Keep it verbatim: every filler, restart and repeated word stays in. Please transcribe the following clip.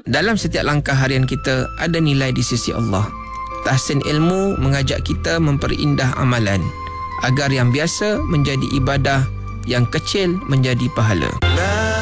dalam setiap langkah harian kita ada nilai di sisi Allah. Tahsin ilmu mengajak kita memperindah amalan agar yang biasa menjadi ibadah, yang kecil menjadi pahala.